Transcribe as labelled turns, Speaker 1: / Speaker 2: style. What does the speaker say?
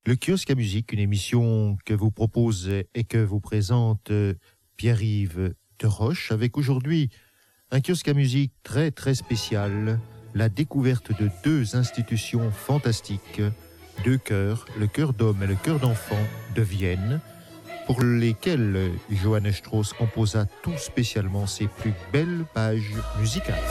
Speaker 1: Le kiosque à musique, une émission que vous propose et que vous présente Pierre-Yves de Roche, avec aujourd'hui un kiosque à musique très très spécial, la découverte de deux institutions fantastiques, deux chœurs, le chœur d'hommes et le chœur d'enfants de Vienne, pour lesquels Johannes Strauss composa tout spécialement ses plus belles pages musicales.